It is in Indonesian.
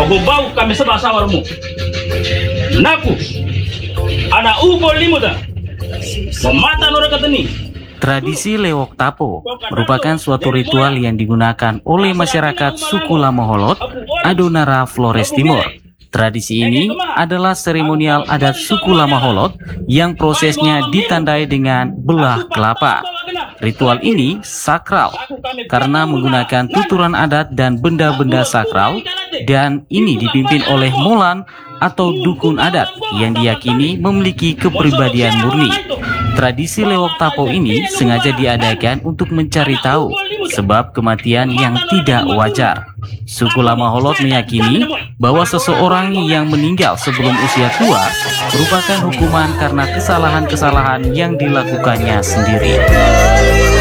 bau kami sebelah sawarmu. Naku, ada ubo limuda. Memata nora katani. Tradisi Lewok Tapo merupakan suatu ritual yang digunakan oleh masyarakat suku Lamaholot, Adonara Flores Timur. Tradisi ini adalah seremonial adat suku Lamaholot yang prosesnya ditandai dengan belah kelapa. Ritual ini sakral karena menggunakan tuturan adat dan benda-benda sakral, dan ini dipimpin oleh molan atau dukun adat yang diyakini memiliki kepribadian murni. Tradisi Lewok Tapo ini sengaja diadakan untuk mencari tahu sebab kematian yang tidak wajar. Suku Lamaholot meyakini bahwa seseorang yang meninggal sebelum usia tua merupakan hukuman karena kesalahan-kesalahan yang dilakukannya sendiri.